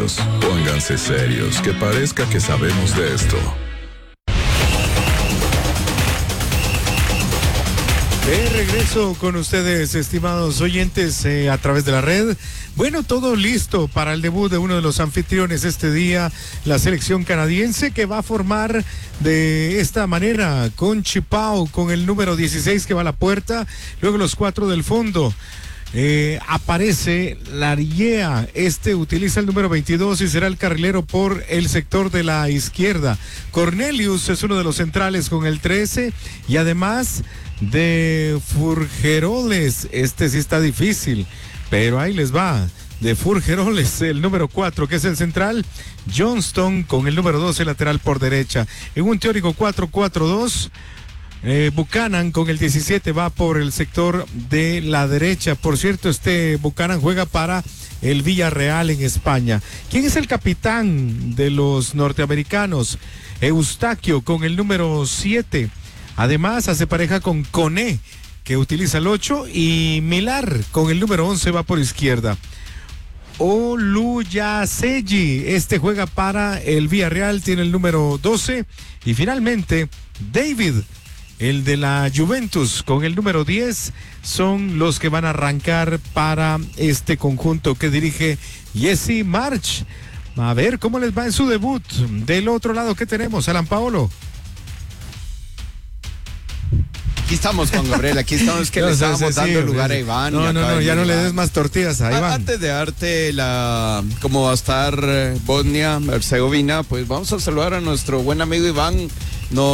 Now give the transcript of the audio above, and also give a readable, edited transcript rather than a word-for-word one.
Pónganse serios, que parezca que sabemos de esto. De regreso con ustedes, estimados oyentes, a través de la red. Bueno, todo listo para el debut de uno de los anfitriones este día, la selección canadiense, que va a formar de esta manera, con Chipao, con el número 16 que va a la puerta, luego los 4 del fondo. Aparece Lariea, utiliza el número 22 y será el carrilero por el sector de la izquierda. Cornelius es uno de los centrales con el 13 y además de Furgeroles, sí está difícil, pero ahí les va. De Furgeroles, el número 4, que es el central. Johnston con el número 12, lateral por derecha. En un teórico 4-4-2. Buchanan con el 17 va por el sector de la derecha. Por cierto, Buchanan juega para el Villarreal en España. ¿Quién es el capitán de los norteamericanos? Eustaquio con el número 7. Además, hace pareja con Koné, que utiliza el 8, y Milar con el número 11 va por izquierda. Oluyaseyi, juega para el Villarreal, tiene el número 12. Y finalmente, David, el de la Juventus, con el número 10, son los que van a arrancar para este conjunto que dirige Jesse Marsch. A ver cómo les va en su debut. Del otro lado, ¿qué tenemos, Alan Paolo? Aquí estamos, Juan Gabriel, aquí estamos, que le estábamos dando lugar a Iván. No, ya no le des más tortillas a Iván. Antes de darte cómo va a estar Bosnia, Herzegovina, pues vamos a saludar a nuestro buen amigo Iván,